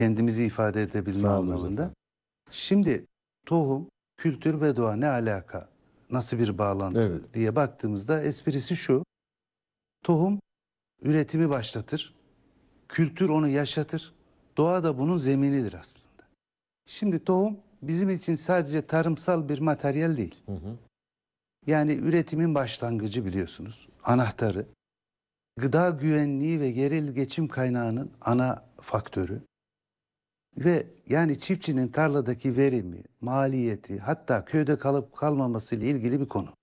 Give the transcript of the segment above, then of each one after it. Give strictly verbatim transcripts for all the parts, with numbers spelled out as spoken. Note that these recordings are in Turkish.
kendimizi ifade edebilme anlamında. Şimdi tohum, kültür ve doğa ne alaka? Nasıl bir bağlantı Evet. diye baktığımızda esprisi şu. Tohum üretimi başlatır. Kültür onu yaşatır. Doğa da bunun zeminidir aslında. Şimdi tohum bizim için sadece tarımsal bir materyal değil. Hı hı. Yani üretimin başlangıcı biliyorsunuz. Anahtarı. Gıda güvenliği ve yerel geçim kaynağının ana faktörü. Ve yani çiftçinin tarladaki verimi, maliyeti, hatta köyde kalıp kalmaması ile ilgili bir konu.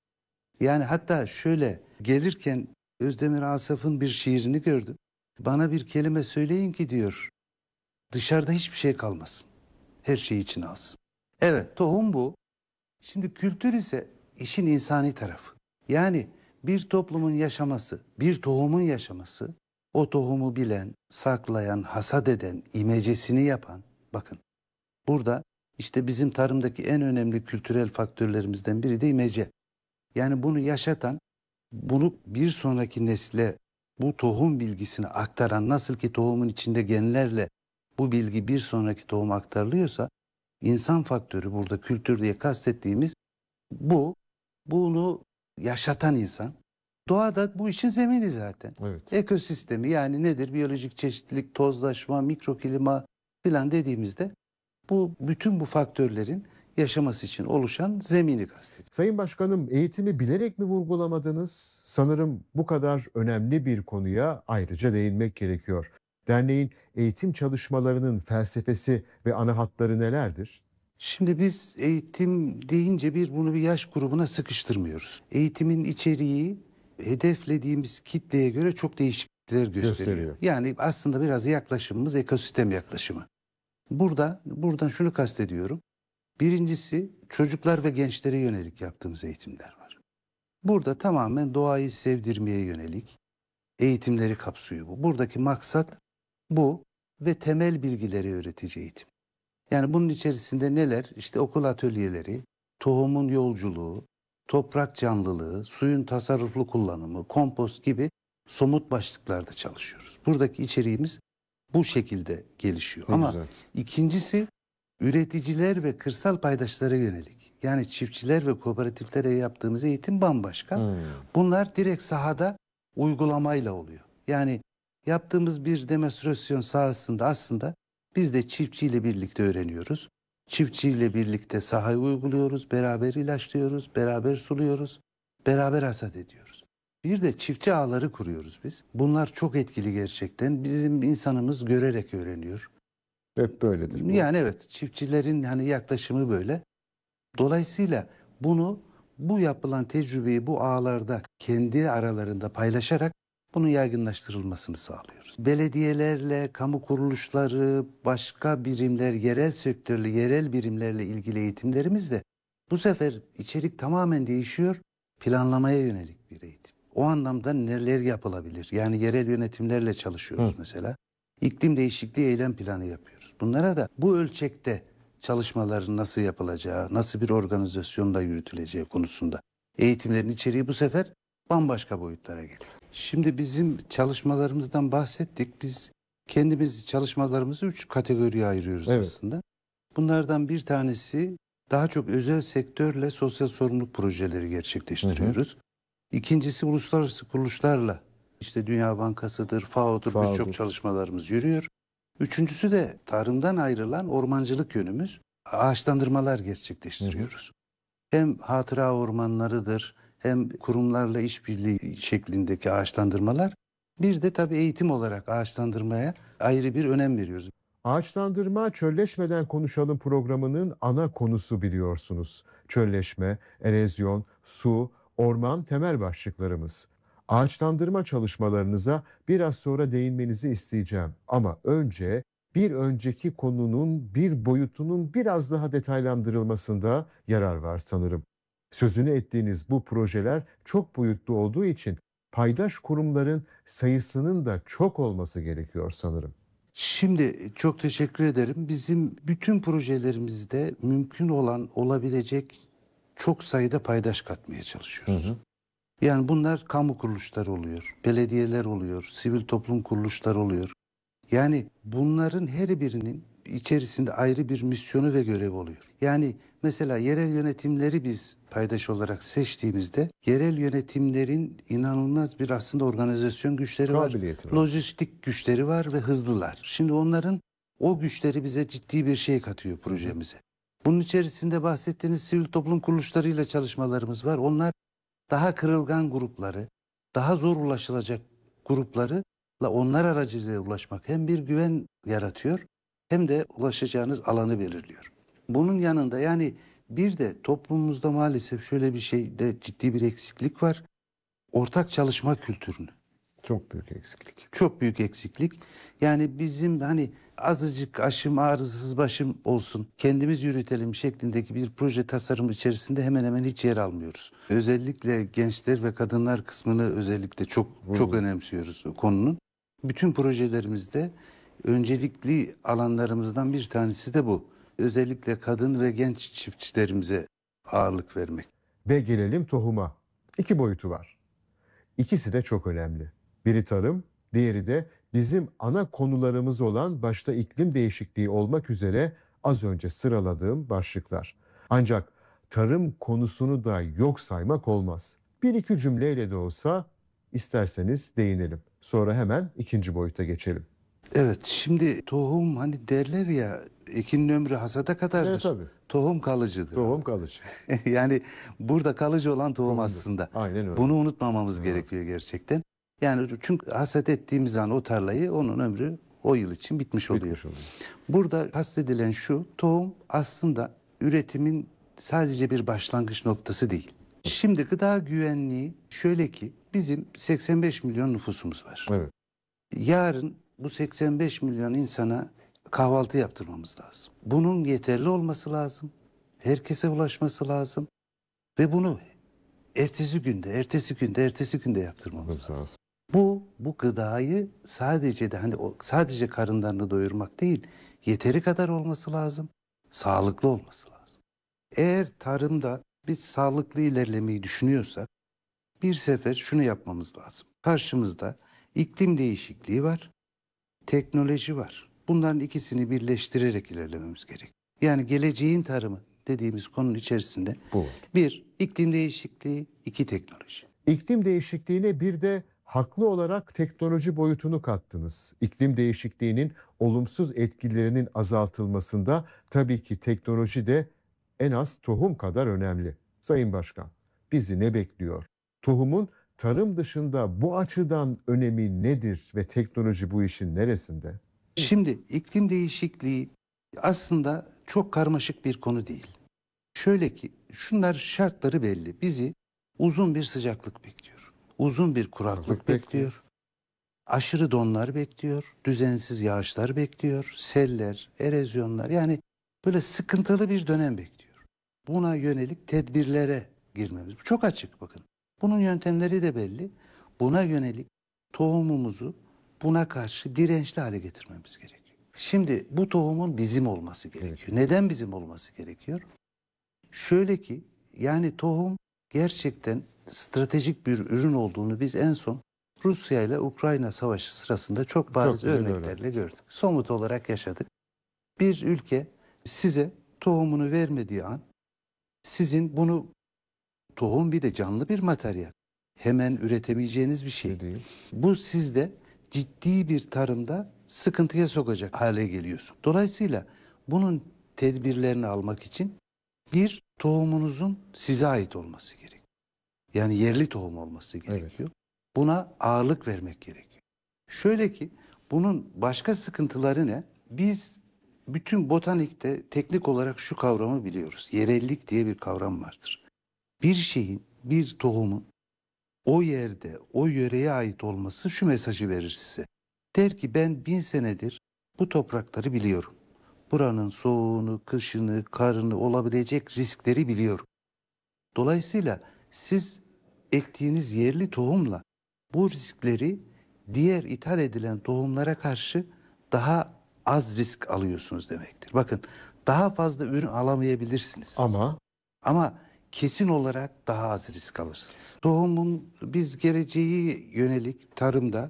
Yani hatta şöyle gelirken Özdemir Asaf'ın bir şiirini gördüm. Bana bir kelime söyleyin ki diyor, dışarıda hiçbir şey kalmasın. Her şeyi içine alsın. Evet, tohum bu. Şimdi kültür ise işin insani tarafı. Yani bir toplumun yaşaması, bir tohumun yaşaması, o tohumu bilen, saklayan, hasat eden, imecesini yapan, bakın burada işte bizim tarımdaki en önemli kültürel faktörlerimizden biri de imece. Yani bunu yaşatan, bunu bir sonraki nesle bu tohum bilgisini aktaran, nasıl ki tohumun içinde genlerle bu bilgi bir sonraki tohuma aktarılıyorsa, insan faktörü burada kültür diye kastettiğimiz bu, bunu yaşatan insan. Doğa da bu işin zemini zaten. Evet. Ekosistemi yani nedir? Biyolojik çeşitlilik, tozlaşma, mikroklima filan dediğimizde bu bütün bu faktörlerin yaşaması için oluşan zemini kastediyor. Sayın Başkanım, eğitimi bilerek mi vurgulamadınız? Sanırım bu kadar önemli bir konuya ayrıca değinmek gerekiyor. Derneğin eğitim çalışmalarının felsefesi ve ana hatları nelerdir? Şimdi biz eğitim deyince bir bunu bir yaş grubuna sıkıştırmıyoruz. Eğitimin içeriği hedeflediğimiz kitleye göre çok değişiklikler gösteriyor. Gösteriyor. Yani aslında biraz yaklaşımımız ekosistem yaklaşımı. Burada buradan şunu kastediyorum. Birincisi çocuklar ve gençlere yönelik yaptığımız eğitimler var. Burada tamamen doğayı sevdirmeye yönelik eğitimleri kapsıyor bu. Buradaki maksat bu ve temel bilgileri öğretici eğitim. Yani bunun içerisinde neler? İşte okul atölyeleri, tohumun yolculuğu, toprak canlılığı, suyun tasarruflu kullanımı, kompost gibi somut başlıklarda çalışıyoruz. Buradaki içeriğimiz bu şekilde gelişiyor. Ne Ama güzel. ikincisi üreticiler ve kırsal paydaşlara yönelik. Yani çiftçiler ve kooperatiflere yaptığımız eğitim bambaşka. Hmm. Bunlar direkt sahada uygulamayla oluyor. Yani yaptığımız bir demonstrasyon sahasında aslında biz de çiftçiyle birlikte öğreniyoruz. Çiftçiyle birlikte sahayı uyguluyoruz, beraber ilaçlıyoruz, beraber suluyoruz, beraber hasat ediyoruz. Bir de çiftçi ağları kuruyoruz biz. Bunlar çok etkili gerçekten. Bizim insanımız görerek öğreniyor. Hep böyledir bu. Yani evet, çiftçilerin hani yaklaşımı böyle. Dolayısıyla bunu, bu yapılan tecrübeyi bu ağlarda kendi aralarında paylaşarak bunun yaygınlaştırılmasını sağlıyoruz. Belediyelerle, kamu kuruluşları, başka birimler, yerel sektörlü, yerel birimlerle ilgili eğitimlerimiz de bu sefer içerik tamamen değişiyor. Planlamaya yönelik bir eğitim. O anlamda neler yapılabilir? Yani yerel yönetimlerle çalışıyoruz Hı. mesela. İklim değişikliği eylem planı yapıyoruz. Bunlara da bu ölçekte çalışmaların nasıl yapılacağı, nasıl bir organizasyonla yürütüleceği konusunda eğitimlerin içeriği bu sefer bambaşka boyutlara geliyor. Şimdi bizim çalışmalarımızdan bahsettik. Biz kendimiz çalışmalarımızı üç kategoriye ayırıyoruz Evet. aslında. Bunlardan bir tanesi daha çok özel sektörle sosyal sorumluluk projeleri gerçekleştiriyoruz. İkincisi uluslararası kuruluşlarla, işte Dünya Bankası'dır, FAO'dur, FAO'dur. birçok çalışmalarımız yürüyor. Üçüncüsü de tarımdan ayrılan ormancılık yönümüz, ağaçlandırmalar gerçekleştiriyoruz. Hem hatıra ormanlarıdır, hem kurumlarla işbirliği şeklindeki ağaçlandırmalar. Bir de tabii eğitim olarak ağaçlandırmaya ayrı bir önem veriyoruz. Ağaçlandırma Çölleşmeden Konuşalım programının ana konusu biliyorsunuz. Çölleşme, erozyon, su, orman temel başlıklarımız. Ağaçlandırma çalışmalarınıza biraz sonra değinmenizi isteyeceğim. Ama önce bir önceki konunun bir boyutunun biraz daha detaylandırılmasında yarar var sanırım. Sözünü ettiğiniz bu projeler çok boyutlu olduğu için paydaş kurumların sayısının da çok olması gerekiyor sanırım. Şimdi çok teşekkür ederim. Bizim bütün projelerimizde mümkün olan, olabilecek çok sayıda paydaş katmaya çalışıyoruz. Hı hı. Yani bunlar kamu kuruluşları oluyor, belediyeler oluyor, sivil toplum kuruluşları oluyor. Yani bunların her birinin içerisinde ayrı bir misyonu ve görevi oluyor. Yani mesela yerel yönetimleri biz paydaş olarak seçtiğimizde yerel yönetimlerin inanılmaz bir aslında organizasyon güçleri var. Kabiliyeti var. Lojistik güçleri var ve hızlılar. Şimdi onların o güçleri bize ciddi bir şey katıyor projemize. Bunun içerisinde bahsettiğiniz sivil toplum kuruluşlarıyla çalışmalarımız var. Onlar daha kırılgan grupları, daha zor ulaşılacak grupları onlar aracılığıyla ulaşmak hem bir güven yaratıyor hem de ulaşacağınız alanı belirliyor. Bunun yanında yani bir de toplumumuzda maalesef şöyle bir şeyde ciddi bir eksiklik var. Ortak çalışma kültürünü. Çok büyük eksiklik. Çok büyük eksiklik. Yani bizim hani azıcık aşım ağrısız başım olsun, kendimiz yürütelim şeklindeki bir proje tasarımı içerisinde hemen hemen hiç yer almıyoruz. Özellikle gençler ve kadınlar kısmını özellikle çok Hı. çok önemsiyoruz konunun. Bütün projelerimizde öncelikli alanlarımızdan bir tanesi de bu. Özellikle kadın ve genç çiftçilerimize ağırlık vermek. Ve gelelim tohuma. İki boyutu var. İkisi de çok önemli. Biri tarım, diğeri de bizim ana konularımız olan başta iklim değişikliği olmak üzere az önce sıraladığım başlıklar. Ancak tarım konusunu da yok saymak olmaz. Bir iki cümleyle de olsa isterseniz değinelim. Sonra hemen ikinci boyuta geçelim. Evet, şimdi tohum hani derler ya ekinin ömrü hasada kadardır. Evet, tabii. Tohum kalıcıdır. Tohum kalıcı. Yani burada kalıcı olan tohum Tohumdur. aslında. Aynen öyle. Bunu unutmamamız Ha. gerekiyor gerçekten. Yani çünkü hasat ettiğimiz zaman o tarlayı onun ömrü o yıl için bitmiş oluyor. Bitmiş oluyor. Burada kastedilen şu, tohum aslında üretimin sadece bir başlangıç noktası değil. Şimdi gıda güvenliği şöyle ki bizim seksen beş milyon nüfusumuz var. Evet. Yarın bu seksen beş milyon insana kahvaltı yaptırmamız lazım. Bunun yeterli olması lazım. Herkese ulaşması lazım. Ve bunu ertesi günde, ertesi günde, ertesi günde yaptırmamız Lazım. lazım. Bu, bu gıdayı sadece de hani o, sadece karınlarını doyurmak değil, yeteri kadar olması lazım, sağlıklı olması lazım. Eğer tarımda biz sağlıklı ilerlemeyi düşünüyorsak, bir sefer şunu yapmamız lazım. Karşımızda iklim değişikliği var, teknoloji var. Bunların ikisini birleştirerek ilerlememiz gerek. Yani geleceğin tarımı dediğimiz konunun içerisinde Bu. bir, iklim değişikliği, iki, teknoloji. İklim değişikliğine bir de haklı olarak teknoloji boyutunu kattınız. İklim değişikliğinin olumsuz etkilerinin azaltılmasında tabii ki teknoloji de en az tohum kadar önemli. Sayın Başkan, bizi ne bekliyor? Tohumun tarım dışında bu açıdan önemi nedir ve teknoloji bu işin neresinde? Şimdi iklim değişikliği aslında çok karmaşık bir konu değil. Şöyle ki şunlar şartları belli. Bizi uzun bir sıcaklık bekliyor. Uzun bir kuraklık Kuraklık bekliyor. bekliyor. Aşırı donlar bekliyor. Düzensiz yağışlar bekliyor. Seller, erozyonlar yani böyle sıkıntılı bir dönem bekliyor. Buna yönelik tedbirlere girmemiz. Çok açık bakın. Bunun yöntemleri de belli. Buna yönelik tohumumuzu buna karşı dirençli hale getirmemiz gerekiyor. Şimdi bu tohumun bizim olması gerekiyor. Neden bizim olması gerekiyor? Şöyle ki yani tohum gerçekten stratejik bir ürün olduğunu biz en son Rusya ile Ukrayna savaşı sırasında çok bariz Çok güzel örneklerle öğrendik. gördük. Somut olarak yaşadık. Bir ülke size tohumunu vermediği an sizin bunu tohum bir de canlı bir materyal. Hemen üretemeyeceğiniz bir şey. Ne değil? Bu sizde ciddi bir tarımda sıkıntıya sokacak hale geliyorsun. Dolayısıyla bunun tedbirlerini almak için bir tohumunuzun size ait olması gerekiyor. Yani yerli tohum olması gerekiyor. Buna ağırlık vermek gerekiyor. Şöyle ki bunun başka sıkıntıları ne? Biz bütün botanikte teknik olarak şu kavramı biliyoruz. Yerellik diye bir kavram vardır. Bir şeyin, bir tohumun o yerde, o yöreye ait olması şu mesajı verir size. Der ki ben bin senedir bu toprakları biliyorum. Buranın soğuğunu, kışını, karını, olabilecek riskleri biliyorum. Dolayısıyla siz ektiğiniz yerli tohumla bu riskleri diğer ithal edilen tohumlara karşı daha az risk alıyorsunuz demektir. Bakın daha fazla ürün alamayabilirsiniz. Ama Ama kesin olarak daha az risk alırsınız. Tohumun biz geleceği yönelik tarımda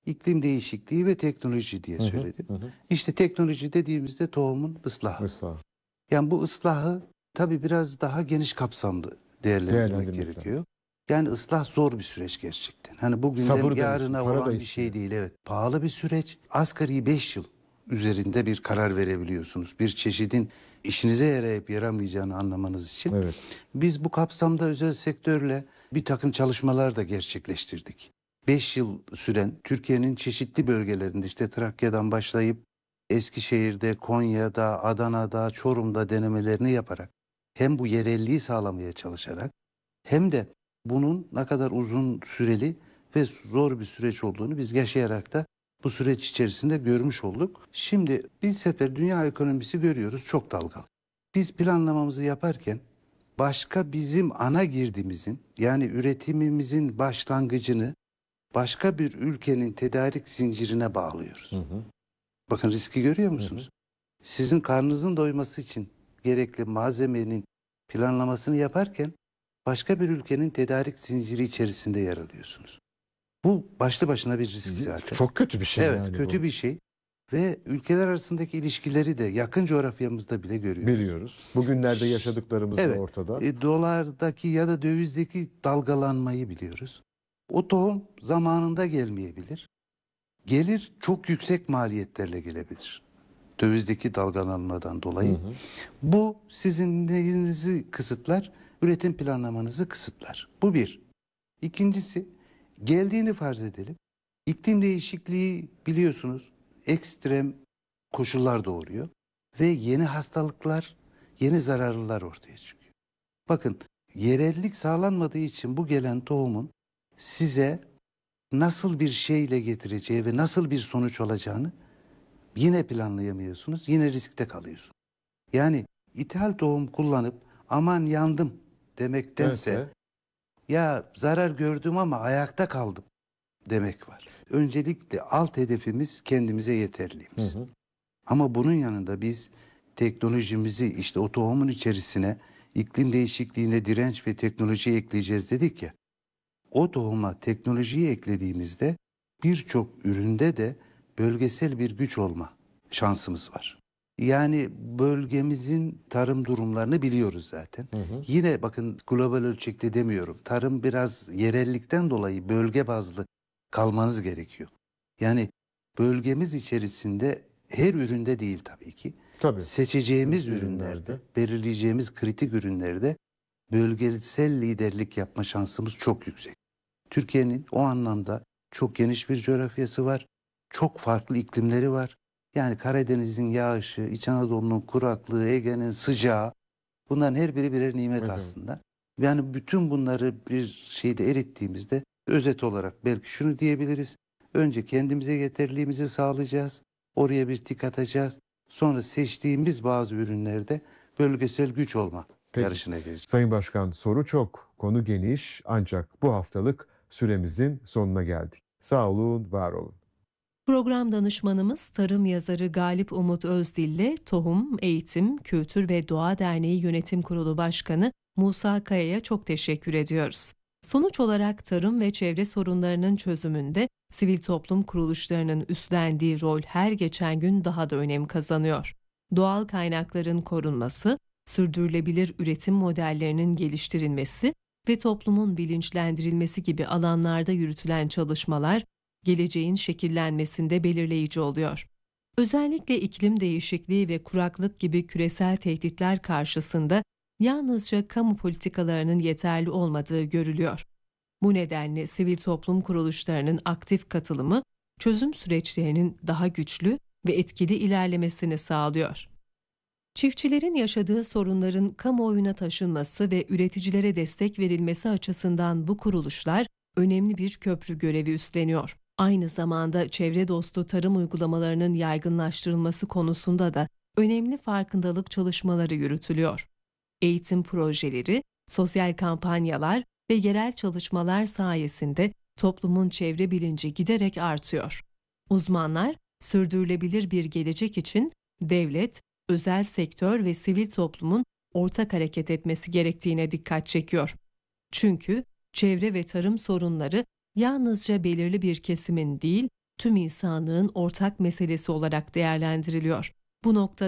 iklim değişikliği ve teknoloji diye söyledim. Hı hı. İşte teknoloji dediğimizde tohumun ıslahı. Mesela Yani bu ıslahı tabii biraz daha geniş kapsamlı değerlendirmek değerlendirmek gerekiyor. Yani ıslah zor bir süreç gerçekten. Hani bugünden Sabır da yarına istiyor, para da olan bir şey istiyor. değil. Evet, pahalı bir süreç. Asgari beş yıl üzerinde bir karar verebiliyorsunuz. Bir çeşidin işinize yarayıp yaramayacağını anlamanız için. Evet. Biz bu kapsamda özel sektörle bir takım çalışmalar da gerçekleştirdik. beş yıl süren Türkiye'nin çeşitli bölgelerinde, işte Trakya'dan başlayıp Eskişehir'de, Konya'da, Adana'da, Çorum'da denemelerini yaparak hem bu yerelliği sağlamaya çalışarak hem de bunun ne kadar uzun süreli ve zor bir süreç olduğunu biz yaşayarak da bu süreç içerisinde görmüş olduk. Şimdi bir sefer dünya ekonomisi görüyoruz, çok dalgalı. Biz planlamamızı yaparken başka bizim ana girdimizin, yani üretimimizin başlangıcını başka bir ülkenin tedarik zincirine bağlıyoruz. Hı hı. Bakın riski görüyor musunuz? Hı hı. Sizin karnınızın doyması için gerekli malzemenin planlamasını yaparken başka bir ülkenin tedarik zinciri içerisinde yer alıyorsunuz. Bu başlı başına bir risk zaten. Çok kötü bir şey Evet, yani kötü bu. bir şey. Ve ülkeler arasındaki ilişkileri de yakın coğrafyamızda bile görüyoruz. Biliyoruz. Bugünlerde yaşadıklarımız da Evet, ortada. e, dolardaki ya da dövizdeki dalgalanmayı biliyoruz. O tohum zamanında gelmeyebilir. Gelir çok yüksek maliyetlerle gelebilir. Dövizdeki dalgalanmadan dolayı. Hı hı. Bu sizin neyinizi kısıtlar? Üretim planlamanızı kısıtlar. Bu bir. İkincisi, geldiğini farz edelim. İklim değişikliği biliyorsunuz ekstrem koşullar doğuruyor. Ve yeni hastalıklar, yeni zararlılar ortaya çıkıyor. Bakın, yerellik sağlanmadığı için bu gelen tohumun size nasıl bir şeyle getireceği ve nasıl bir sonuç olacağını yine planlayamıyorsunuz. Yine riskte kalıyorsunuz. Yani ithal tohum kullanıp aman yandım demektense Neyse. ya zarar gördüm ama ayakta kaldım demek var. Öncelikle alt hedefimiz kendimize yeterliğimiz. Hı hı. Ama bunun yanında biz teknolojimizi işte o tohumun içerisine iklim değişikliğine direnç ve teknoloji ekleyeceğiz dedik ya. O tohuma teknolojiyi eklediğimizde birçok üründe de bölgesel bir güç olma şansımız var. Yani bölgemizin tarım durumlarını biliyoruz zaten. Hı hı. Yine bakın global ölçekte demiyorum. Tarım biraz yerellikten dolayı bölge bazlı kalmanız gerekiyor. Yani bölgemiz içerisinde her üründe değil tabii ki. Tabii. Seçeceğimiz Ürünlerde. ürünlerde, belirleyeceğimiz kritik ürünlerde bölgesel liderlik yapma şansımız çok yüksek. Türkiye'nin o anlamda çok geniş bir coğrafyası var. Çok farklı iklimleri var. Yani Karadeniz'in yağışı, İç Anadolu'nun kuraklığı, Ege'nin sıcağı, bunların her biri birer nimet Evet. aslında. Yani bütün bunları bir şeyde erittiğimizde özet olarak belki şunu diyebiliriz. Önce kendimize yeterliğimizi sağlayacağız. Oraya bir tik atacağız. Sonra seçtiğimiz bazı ürünlerde bölgesel güç olma Peki. yarışına gireceğiz. Sayın Başkan, soru çok, konu geniş, ancak bu haftalık süremizin sonuna geldik. Sağ olun, var olun. Program danışmanımız tarım yazarı Galip Umut Özdil'le Tohum, Eğitim, Kültür ve Doğa Derneği Yönetim Kurulu Başkanı Musa Kaya'ya çok teşekkür ediyoruz. Sonuç olarak tarım ve çevre sorunlarının çözümünde sivil toplum kuruluşlarının üstlendiği rol her geçen gün daha da önem kazanıyor. Doğal kaynakların korunması, sürdürülebilir üretim modellerinin geliştirilmesi ve toplumun bilinçlendirilmesi gibi alanlarda yürütülen çalışmalar geleceğin şekillenmesinde belirleyici oluyor. Özellikle iklim değişikliği ve kuraklık gibi küresel tehditler karşısında yalnızca kamu politikalarının yeterli olmadığı görülüyor. Bu nedenle sivil toplum kuruluşlarının aktif katılımı çözüm süreçlerinin daha güçlü ve etkili ilerlemesini sağlıyor. Çiftçilerin yaşadığı sorunların kamuoyuna taşınması ve üreticilere destek verilmesi açısından bu kuruluşlar önemli bir köprü görevi üstleniyor. Aynı zamanda çevre dostu tarım uygulamalarının yaygınlaştırılması konusunda da önemli farkındalık çalışmaları yürütülüyor. Eğitim projeleri, sosyal kampanyalar ve yerel çalışmalar sayesinde toplumun çevre bilinci giderek artıyor. Uzmanlar, sürdürülebilir bir gelecek için devlet, özel sektör ve sivil toplumun ortak hareket etmesi gerektiğine dikkat çekiyor. Çünkü çevre ve tarım sorunları yalnızca belirli bir kesimin değil, tüm insanlığın ortak meselesi olarak değerlendiriliyor. Bu noktada